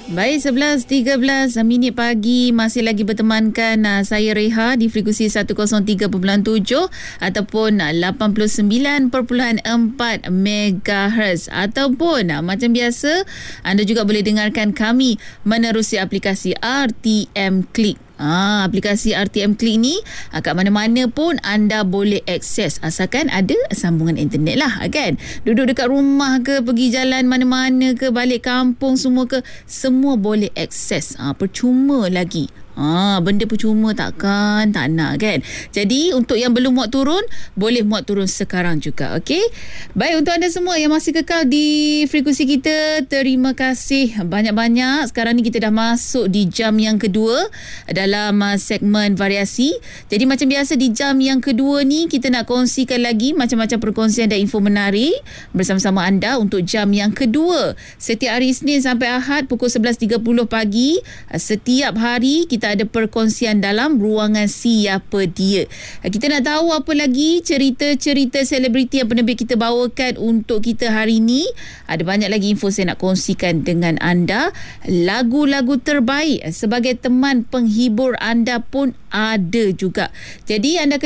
Baik, 11.13 minit pagi masih lagi bertemankan saya Reha di frekuensi 103.7 ataupun 89.4 MHz ataupun macam biasa anda juga boleh dengarkan kami menerusi aplikasi RTM Klik. Aplikasi RTM Klik ni kat mana-mana pun anda boleh akses asalkan ada sambungan internet lah kan. Duduk dekat rumah ke, pergi jalan mana-mana ke, balik kampung semua ke, semua boleh akses. Percuma lagi. Benda percuma takkan tak nak kan. Jadi untuk yang belum muat turun, boleh muat turun sekarang juga. Okey. Baik, untuk anda semua yang masih kekal di frekuensi kita, terima kasih banyak-banyak. Sekarang ni kita dah masuk di jam yang kedua dalam segmen variasi. Jadi macam biasa di jam yang kedua ni kita nak kongsikan lagi macam-macam perkongsian dan info menarik bersama-sama anda untuk jam yang kedua. Setiap hari Isnin sampai Ahad pukul 11.30 pagi. Setiap hari kita ada perkongsian dalam ruangan Siapa Dia. Kita nak tahu apa lagi cerita-cerita selebriti yang penerbit kita bawakan untuk kita hari ini. Ada banyak lagi info saya nak kongsikan dengan anda. Lagu-lagu terbaik sebagai teman penghibur anda pun ada juga. Jadi anda